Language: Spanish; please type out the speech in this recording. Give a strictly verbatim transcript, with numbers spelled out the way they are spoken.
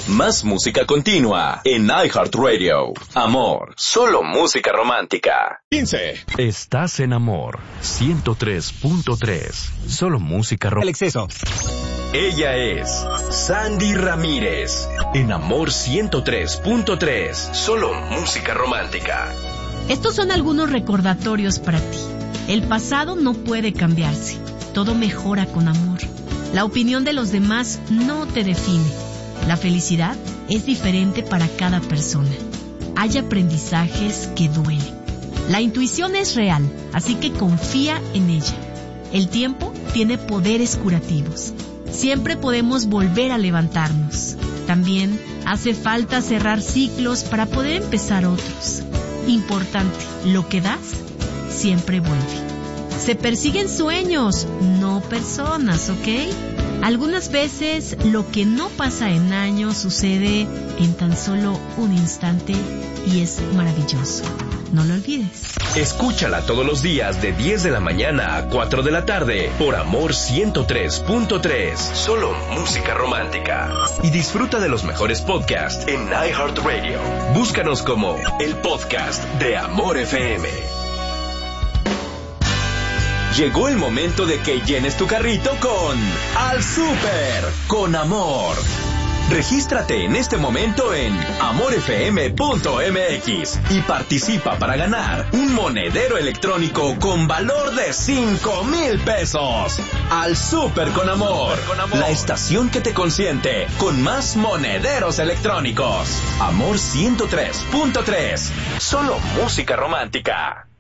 Más música continua en iHeartRadio. Amor, solo música romántica. quince. Estás en Amor ciento tres punto tres. Solo música romántica. El exceso. Ella es Sandy Ramírez. En Amor ciento tres punto tres. Solo música romántica. Estos son algunos recordatorios para ti. El pasado no puede cambiarse. Todo mejora con amor. La opinión de los demás no te define. La felicidad es diferente para cada persona. Hay aprendizajes que duelen. La intuición es real, así que confía en ella. El tiempo tiene poderes curativos. Siempre podemos volver a levantarnos. También hace falta cerrar ciclos para poder empezar otros. Importante, lo que das siempre vuelve. Se persiguen sueños, no personas, ¿ok? Algunas veces lo que no pasa en años sucede en tan solo un instante y es maravilloso. No lo olvides. Escúchala todos los días de diez de la mañana a cuatro de la tarde por Amor ciento tres punto tres. Solo música romántica. Y disfruta de los mejores podcasts en iHeartRadio. Búscanos como el podcast de Amor F M. Llegó el momento de que llenes tu carrito con Al Súper con Amor. Regístrate en este momento en amor f m punto m x y participa para ganar un monedero electrónico con valor de cinco mil pesos. Al Súper con Amor, la estación que te consiente con más monederos electrónicos. Amor ciento tres punto tres, solo música romántica.